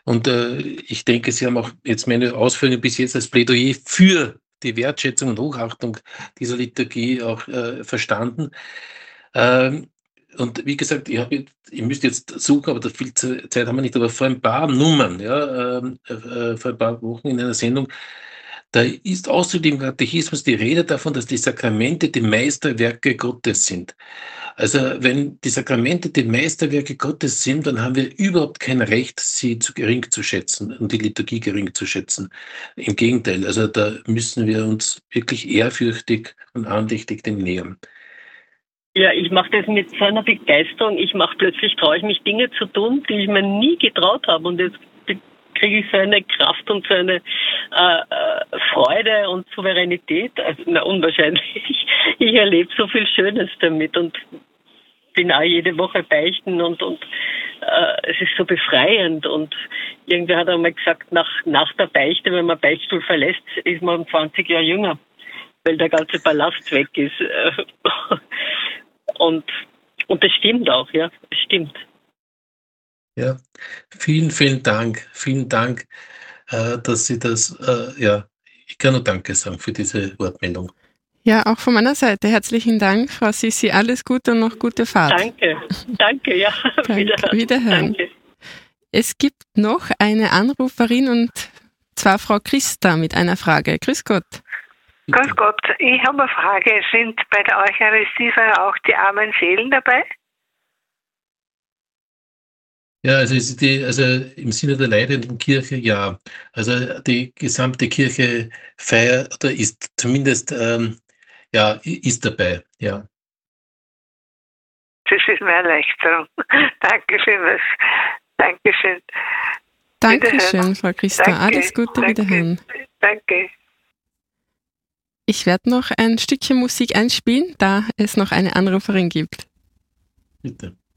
Und ich denke, Sie haben auch jetzt meine Ausführungen bis jetzt als Plädoyer für die Wertschätzung und Hochachtung dieser Liturgie auch verstanden. Ähm, und wie gesagt, ich müsste jetzt suchen, aber da viel Zeit haben wir nicht, aber vor ein paar Nummern, ja, vor ein paar Wochen in einer Sendung, da ist außerdem im Katechismus die Rede davon, dass die Sakramente die Meisterwerke Gottes sind. Also wenn die Sakramente die Meisterwerke Gottes sind, dann haben wir überhaupt kein Recht, sie zu gering zu schätzen und die Liturgie gering zu schätzen. Im Gegenteil, also da müssen wir uns wirklich ehrfürchtig und andächtig dem nähern. Ja, ich mache das mit so einer Begeisterung. Plötzlich traue ich mich Dinge zu tun, die ich mir nie getraut habe. Und jetzt kriege ich so eine Kraft und so eine Freude und Souveränität. Also unwahrscheinlich. Ich erlebe so viel Schönes damit und bin auch jede Woche beichten und es ist so befreiend. Und irgendwer hat einmal gesagt, nach der Beichte, wenn man Beichtstuhl verlässt, ist man um 20 Jahre jünger, weil der ganze Ballast weg ist. Und das stimmt auch, ja, es stimmt. Ja, vielen, vielen Dank. Vielen Dank, dass Sie das, ich kann nur Danke sagen für diese Wortmeldung. Ja, auch von meiner Seite herzlichen Dank, Frau Sissi. Alles Gute und noch gute Fahrt. Danke, ja. Wiederhören. Danke. Es gibt noch eine Anruferin und zwar Frau Christa mit einer Frage. Grüß Gott. Grüß Gott, ich habe eine Frage. Sind bei der Eucharistiefeier auch die armen Seelen dabei? Ja, also im Sinne der leidenden Kirche, ja. Also die gesamte Kirche feiert oder ist zumindest ist dabei, ja. Das ist meine Erleichterung. Danke vielmals. Dankeschön. Dankeschön, Frau Christa. Danke. Alles Gute, wiederhören. Danke. Ich werde noch ein Stückchen Musik einspielen, da es noch eine Anruferin gibt. Bitte.